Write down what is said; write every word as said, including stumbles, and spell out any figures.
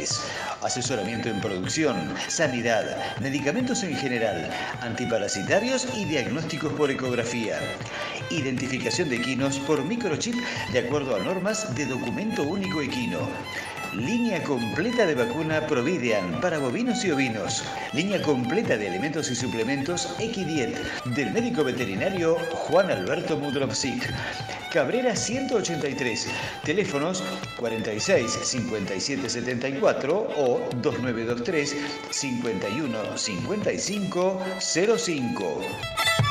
Asesoramiento en producción, sanidad, medicamentos en general, antiparasitarios y diagnósticos por ecografía. Identificación de equinos por microchip de acuerdo a normas de documento único equino. Línea completa de vacuna Providean para bovinos y ovinos. Línea completa de alimentos y suplementos Equidiet del médico veterinario Juan Alberto Mudrovsik. Cabrera ciento ochenta y tres. Teléfonos cuarenta y seis, cincuenta y siete setenta y cuatro o dos nueve dos tres, cincuenta y uno, cincuenta y cinco cero cinco.